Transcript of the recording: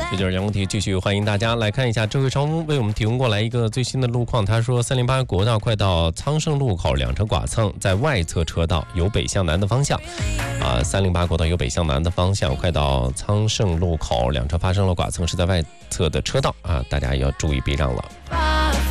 这就是杨红题，继续欢迎大家来看一下智慧超风为我们提供过来一个最新的路况。他说308国道快到苍圣路口两车剐蹭，在外侧车道由北向南的方向308国道由北向南的方向快到苍圣路口两车发生了剐蹭，是在外侧的车道大家要注意避让了。